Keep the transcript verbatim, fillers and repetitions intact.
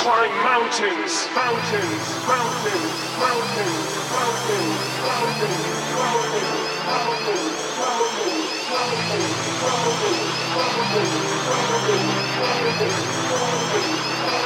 climb mountains, mountains, mountains, mountains, mountains, mountains, mountains, mountains, mountains, mountains, mountains, mountains, mountains, mountains, mountains, mountains.